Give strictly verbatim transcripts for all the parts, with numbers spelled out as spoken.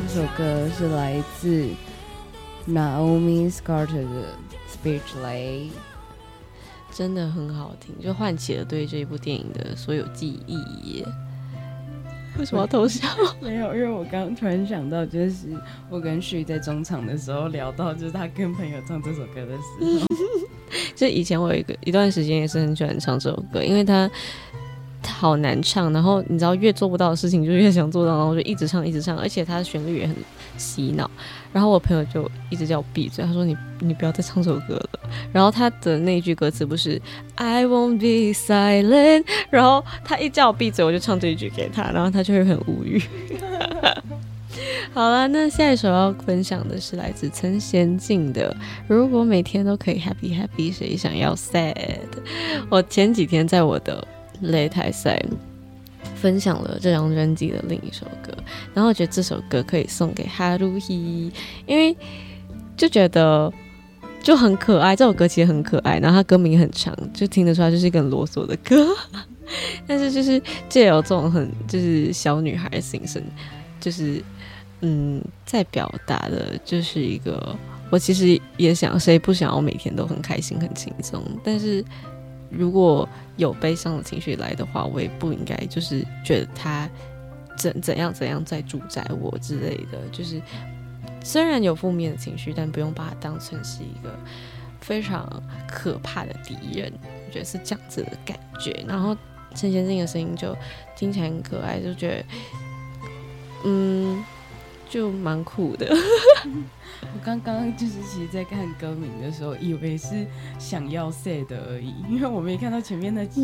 首歌是来自 Naomi Scott 的 Speechless， 真的很好听，就唤起了对这一部电影的所有记忆耶。为什么要偷笑？ 没有，因为我刚刚突然想到，就是我跟旭在中场的时候聊到，就是他跟朋友唱这首歌的时候， 就以前我有一个一段时间也是很喜欢唱这首歌，因为它好难唱，然后你知道越做不到的事情就越想做到，然后就一直唱一直唱，而且它的旋律也很洗脑。然后我朋友就一直叫我闭嘴，他说你你不要再唱这首歌了。然后他的那句歌词不是 I won't be silent， 然后他一叫我闭嘴，我就唱这一句给他，然后他就会很无语。好了，那下一首要分享的是来自陈娴静的如果每天都可以 happy happy 谁想要 sad。 我前几天在我的擂台赛分享了这张专辑的另一首歌，然后我觉得这首歌可以送给哈鲁希，因为就觉得就很可爱，这首歌其实很可爱，然后它歌名很长，就听得出来就是一个很啰嗦的歌，但是就是藉由这种很就是小女孩的心声，就是嗯在表达的就是一个我其实也想谁不想要每天都很开心很轻松，但是如果有悲伤的情绪来的话，我也不应该就是觉得他怎怎样怎样在主宰我之类的，就是虽然有负面的情绪，但不用把它当成是一个非常可怕的敌人，我觉得是这样子的感觉。然后陈娴静的声音就听起来很可爱，就觉得嗯就蛮酷的。 我刚刚就是其实在看歌名的时候，以为是想要 sad 而已，因为我没看到前面那几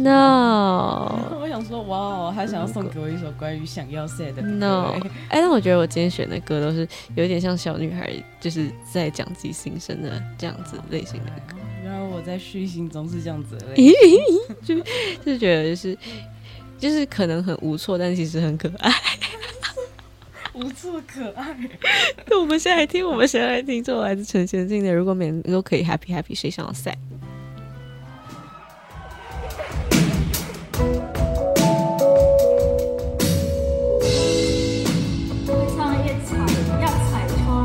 No， 我想说哇，他想要送给我一首关于想要 sad 的歌。 No， 哎、欸，但我觉得我今天选的歌都是有点像小女孩，就是在讲自己心声的这样子类型的歌。 原来我在旭心中是这样子的类型， 就就觉得就是就是可能很无措，但其实很可爱。 无措可爱。 我们先来听，我们先来听，这来自陈娴静的《如果每天都可以 happy happy 谁想要 sad》。